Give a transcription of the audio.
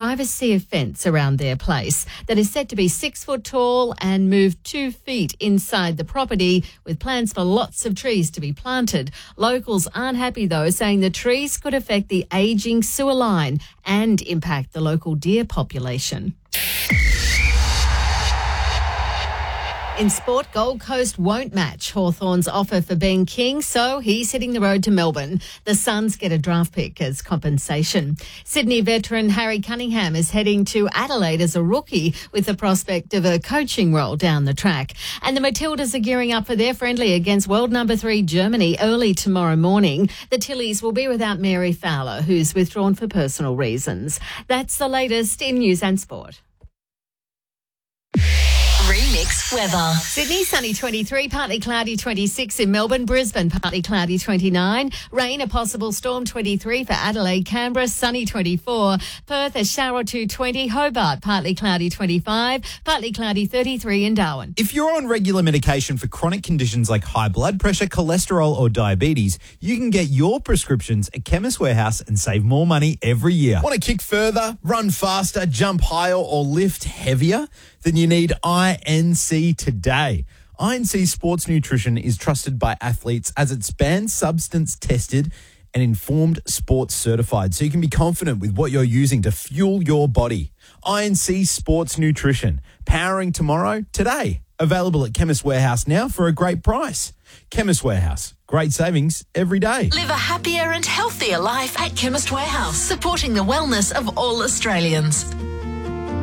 privacy fence around their place that is said to be 6 foot tall and move 2 feet inside the property, with plans for lots of trees to be planted. Locals aren't happy, though, saying the trees could affect the ageing sewer line and impact the local deer population. In sport, Gold Coast won't match Hawthorn's offer for Ben King, so he's hitting the road to Melbourne. The Suns get a draft pick as compensation. Sydney veteran Harry Cunningham is heading to Adelaide as a rookie with the prospect of a coaching role down the track. And the Matildas are gearing up for their friendly against world number 3 Germany early tomorrow morning. The Tillies will be without Mary Fowler, who's withdrawn for personal reasons. That's the latest in news and sport. Remix weather. Sydney, sunny 23, partly cloudy 26 in Melbourne. Brisbane, partly cloudy 29. Rain, a possible storm 23 for Adelaide. Canberra, sunny 24. Perth, a shower or two 20. Hobart, partly cloudy 25. Partly cloudy 33 in Darwin. If you're on regular medication for chronic conditions like high blood pressure, cholesterol or diabetes, you can get your prescriptions at Chemist Warehouse and save more money every year. Want to kick further, run faster, jump higher or lift heavier? Then you need INC today. INC Sports Nutrition is trusted by athletes as it's banned substance tested and informed sports certified, so you can be confident with what you're using to fuel your body. INC Sports Nutrition, powering tomorrow today. Available at Chemist Warehouse now for a great price. Chemist Warehouse, great savings every day. Live a happier and healthier life at Chemist Warehouse, supporting the wellness of all Australians.